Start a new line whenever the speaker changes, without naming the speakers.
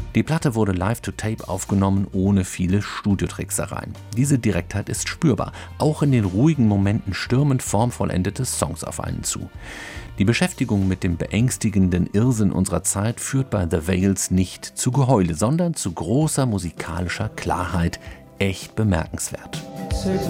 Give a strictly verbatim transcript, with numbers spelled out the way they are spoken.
Die Platte wurde live to tape aufgenommen, ohne viele Studiotricksereien. Diese Direktheit ist spürbar. Auch in den ruhigen Momenten stürmen formvollendete Songs auf einen zu. Die Beschäftigung mit dem beängstigenden Irrsinn unserer Zeit führt bei The Veils nicht zu Geheule, sondern zu großer musikalischer Klarheit. Echt bemerkenswert.